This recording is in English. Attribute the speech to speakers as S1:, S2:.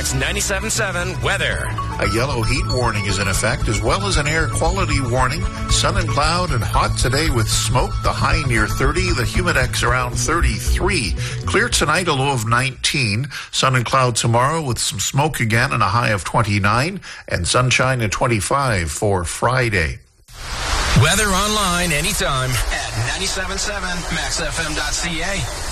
S1: That's 97.7 weather.
S2: A yellow heat warning is in effect, as well as an air quality warning. Sun and cloud and hot today with smoke. The high near 30, the humidex around 33. Clear tonight, a low of 19. Sun and cloud tomorrow with some smoke again and a high of 29. And sunshine at 25 for Friday.
S1: Weather online anytime at 97.7 maxfm.ca.